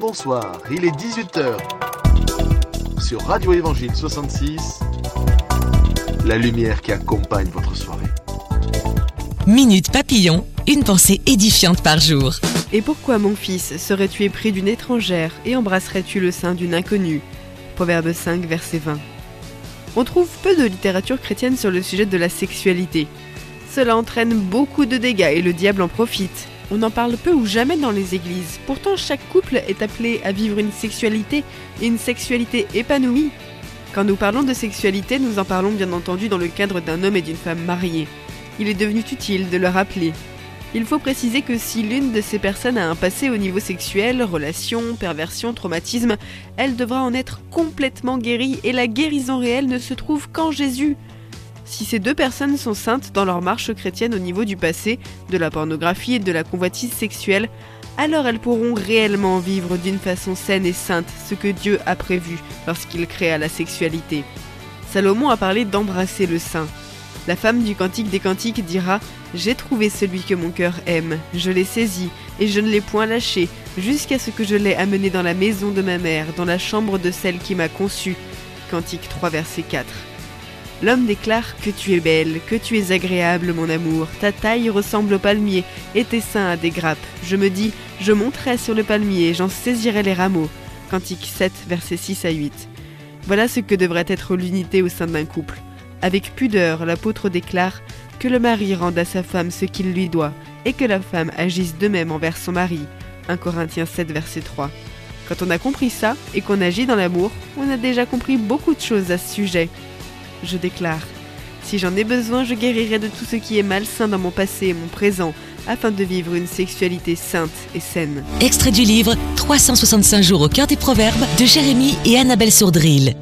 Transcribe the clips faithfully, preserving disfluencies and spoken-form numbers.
bonsoir, il est dix-huit heures. Sur Radio Évangile soixante-six, la lumière qui accompagne votre soirée. Minute Papillon, une pensée édifiante par jour. Et pourquoi, mon fils, serais-tu épris d'une étrangère et embrasserais-tu le sein d'une inconnue ? Proverbe cinq, verset vingt. On trouve peu de littérature chrétienne sur le sujet de la sexualité. Cela entraîne beaucoup de dégâts et le diable en profite. On en parle peu ou jamais dans les églises. Pourtant, chaque couple est appelé à vivre une sexualité et une sexualité épanouie. Quand nous parlons de sexualité, nous en parlons bien entendu dans le cadre d'un homme et d'une femme mariés. Il est devenu utile de le rappeler. Il faut préciser que si l'une de ces personnes a un passé au niveau sexuel, relation, perversion, traumatisme, elle devra en être complètement guérie et la guérison réelle ne se trouve qu'en Jésus. Si ces deux personnes sont saintes dans leur marche chrétienne au niveau du passé, de la pornographie et de la convoitise sexuelle, alors elles pourront réellement vivre d'une façon saine et sainte ce que Dieu a prévu lorsqu'il créa la sexualité. Salomon a parlé d'embrasser le sein. La femme du Cantique des Cantiques dira « J'ai trouvé celui que mon cœur aime, je l'ai saisi, et je ne l'ai point lâché, jusqu'à ce que je l'ai amené dans la maison de ma mère, dans la chambre de celle qui m'a conçu. » Cantique trois, verset quatre. L'homme déclare que tu es belle, que tu es agréable, mon amour, ta taille ressemble au palmier, et tes seins à des grappes. Je me dis, je monterai sur le palmier, j'en saisirai les rameaux. Cantique sept, versets six à huit. Voilà ce que devrait être l'unité au sein d'un couple. Avec pudeur, l'apôtre déclare que le mari rende à sa femme ce qu'il lui doit, et que la femme agisse de même envers son mari. un Corinthiens sept, verset trois. Quand on a compris ça, et qu'on agit dans l'amour, on a déjà compris beaucoup de choses à ce sujet. Je déclare, si j'en ai besoin, je guérirai de tout ce qui est malsain dans mon passé et mon présent, afin de vivre une sexualité sainte et saine. Extrait du livre trois cent soixante-cinq jours au cœur des proverbes de Jérémie et Annabelle Sourdril.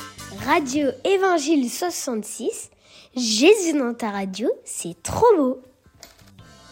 Radio Évangile soixante-six, Jésus dans ta radio, c'est trop beau.